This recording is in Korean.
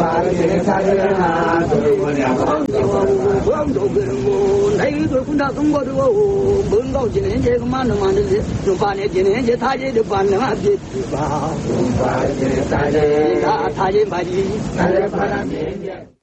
바르게 사려나 돌고냐 광도 그런고 나이도 군다 동거도 뭔가 지는 제 그만은 만들지 좀 반에 지는 제 타제도 반는 앞에 봐 바르게 사려 다 타제 말이 사려 바람에